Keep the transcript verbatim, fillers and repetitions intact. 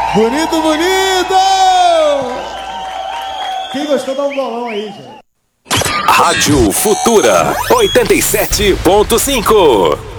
Bonito, bonito! Quem gostou, dá um bolão aí, gente. Rádio Futura oitenta e sete ponto cinco.